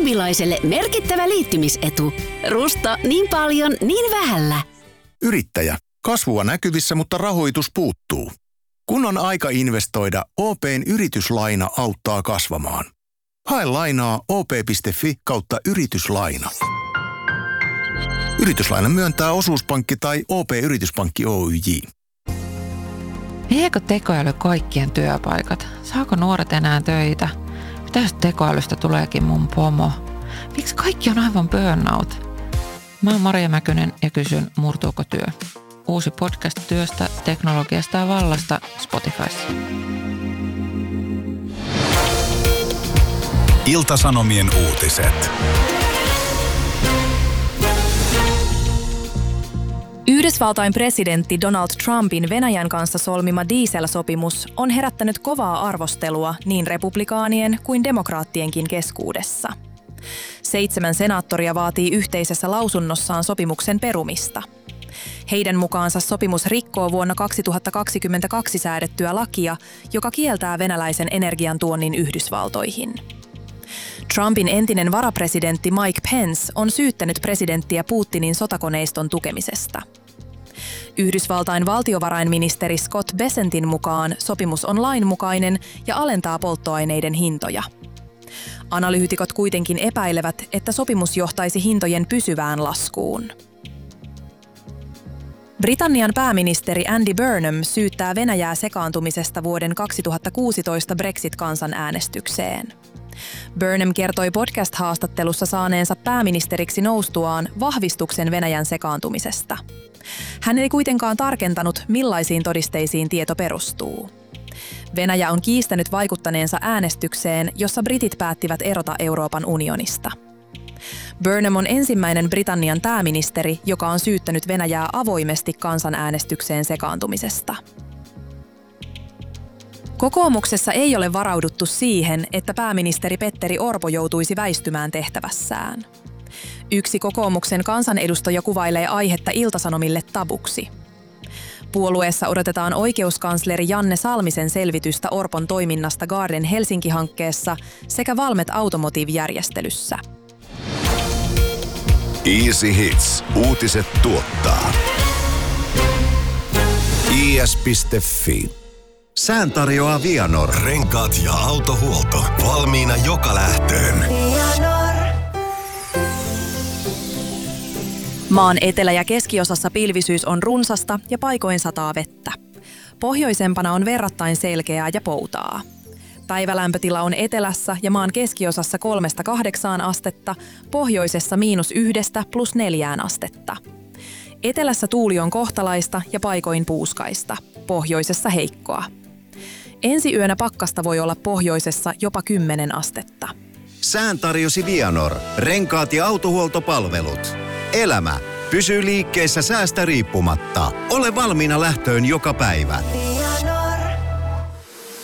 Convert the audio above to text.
suomilaiselle merkittävä liittymisetu. Rusta niin paljon, niin vähällä. Yrittäjä. Kasvua näkyvissä, mutta rahoitus puuttuu. Kun on aika investoida, OP:n yrityslaina auttaa kasvamaan. Hae lainaa op.fi/yrityslaina. Yrityslainan myöntää Osuuspankki tai OP-yrityspankki Oyj. Viekö tekoäly kaikkien työpaikat? Saako nuoret enää töitä? Mitä jos tekoälystä tuleekin mun pomo? Miksi kaikki on aivan burnout? Mä oon Maria Mäkynen ja kysyn, murtuuko työ? Uusi podcast työstä, teknologiasta ja vallasta Spotifyssa. Ilta-Sanomien uutiset. Yhdysvaltain presidentti Donald Trumpin Venäjän kanssa solmima dieselsopimus on herättänyt kovaa arvostelua niin republikaanien kuin demokraattienkin keskuudessa. 7 senaattoria vaatii yhteisessä lausunnossaan sopimuksen perumista. Heidän mukaansa sopimus rikkoo vuonna 2022 säädettyä lakia, joka kieltää venäläisen energian tuonnin Yhdysvaltoihin. Trumpin entinen varapresidentti Mike Pence on syyttänyt presidenttiä Putinin sotakoneiston tukemisesta. Yhdysvaltain valtiovarainministeri Scott Bessentin mukaan sopimus on lainmukainen ja alentaa polttoaineiden hintoja. Analyytikot kuitenkin epäilevät, että sopimus johtaisi hintojen pysyvään laskuun. Britannian pääministeri Andy Burnham syyttää Venäjää sekaantumisesta vuoden 2016 Brexit-kansanäänestykseen. Burnham kertoi podcast-haastattelussa saaneensa pääministeriksi noustuaan vahvistuksen Venäjän sekaantumisesta. Hän ei kuitenkaan tarkentanut, millaisiin todisteisiin tieto perustuu. Venäjä on kiistänyt vaikuttaneensa äänestykseen, jossa britit päättivät erota Euroopan unionista. Burnham on ensimmäinen Britannian pääministeri, joka on syyttänyt Venäjää avoimesti kansanäänestykseen sekaantumisesta. Kokoomuksessa ei ole varauduttu siihen, että pääministeri Petteri Orpo joutuisi väistymään tehtävässään. Yksi kokoomuksen kansanedustaja kuvailee aihetta Ilta-Sanomille tabuksi. Puolueessa odotetaan oikeuskansleri Janne Salmisen selvitystä Orpon toiminnasta Garden Helsinki-hankkeessa sekä Valmet Automotive-järjestelyssä. Easy Hits. Uutiset tuottaa. is.fi. Sään tarjoaa Vianor. Renkaat ja autohuolto. Valmiina joka lähtöön. Maan etelä- ja keskiosassa pilvisyys on runsasta ja paikoin sataa vettä. Pohjoisempana on verrattain selkeää ja poutaa. Päivälämpötila on etelässä ja maan keskiosassa 3–8 astetta, pohjoisessa -1 + 4 astetta. Etelässä tuuli on kohtalaista ja paikoin puuskaista, pohjoisessa heikkoa. Ensi yönä pakkasta voi olla pohjoisessa jopa 10 astetta. Sään tarjosi Vianor. Renkaat ja autohuoltopalvelut. Elämä. Pysy liikkeessä säästä riippumatta. Ole valmiina lähtöön joka päivä.